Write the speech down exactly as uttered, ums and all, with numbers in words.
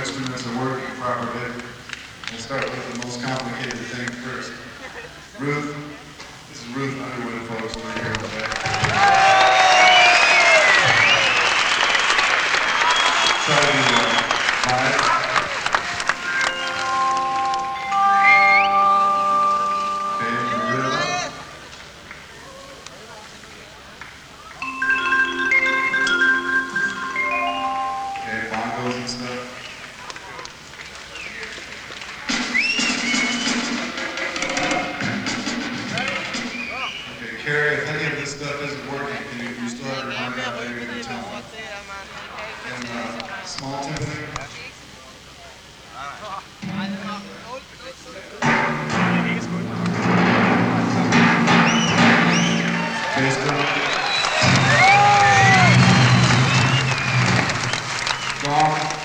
instruments are working properly. We'll start with the most complicated thing first. Ruth, this is Ruth Underwood, folks, right here in the back. Try to do that live. Okay, you real loud. Okay, bongos and stuff. Carrie, if any of this stuff isn't working, can you, you still have your mic out there, you can tell me. And uh, small timpani. Bass drum. Gong.